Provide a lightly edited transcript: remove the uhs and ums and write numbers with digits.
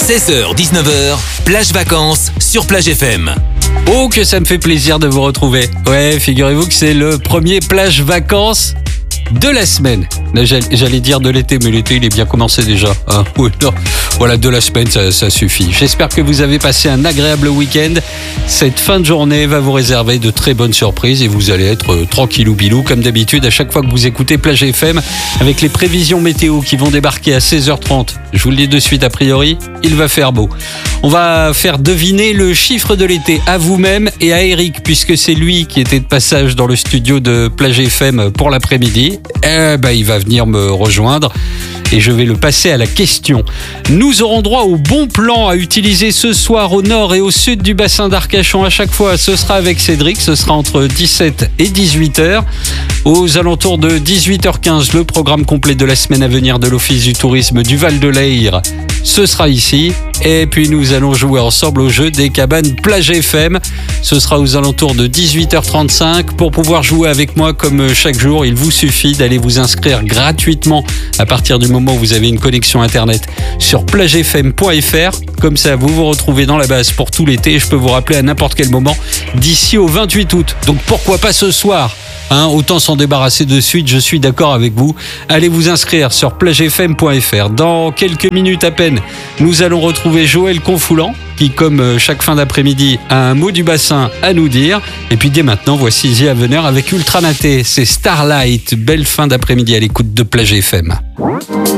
16h-19h, plage vacances sur Plage FM. Oh, que ça me fait plaisir de vous retrouver. Ouais, figurez-vous que c'est le premier plage vacances de la semaine. Là, j'allais dire de l'été, mais l'été, il est bien commencé déjà. Hein, oui, non. Voilà, de la semaine, ça suffit. J'espère que vous avez passé un agréable week-end. Cette fin de journée va vous réserver de très bonnes surprises et vous allez être tranquillou bilou, comme d'habitude, à chaque fois que vous écoutez Plage FM, avec les prévisions météo qui vont débarquer à 16h30. Je vous le dis de suite, a priori, il va faire beau. On va faire deviner le chiffre de l'été à vous-même et à Eric, puisque c'est lui qui était de passage dans le studio de Plage FM pour l'après-midi. Il va venir me rejoindre et je vais le passer à la question. Nous aurons droit au bon plan à utiliser ce soir au nord et au sud du bassin d'Arcachon. À chaque fois, ce sera avec Cédric. Ce sera entre 17 et 18h. Aux alentours de 18h15, le programme complet de la semaine à venir de l'Office du tourisme du Val-de-Leyre. Ce sera ici. Et puis nous allons jouer ensemble au jeu des cabanes Plage FM. Ce sera aux alentours de 18h35. Pour pouvoir jouer avec moi comme chaque jour, il vous suffit d'aller vous inscrire gratuitement à partir du moment où vous avez une connexion internet sur plagefm.fr. Comme ça, vous vous retrouvez dans la base pour tout l'été et je peux vous rappeler à n'importe quel moment d'ici au 28 août. Donc pourquoi pas ce soir ? Autant s'en débarrasser de suite, je suis d'accord avec vous. Allez vous inscrire sur plagefm.fr. Dans quelques minutes à peine, nous allons retrouver Joël Confoulant, qui, comme chaque fin d'après-midi, a un mot du bassin à nous dire. Et puis dès maintenant, voici The Avener avec Ultra Naté. C'est Starlight. Belle fin d'après-midi à l'écoute de Plage FM.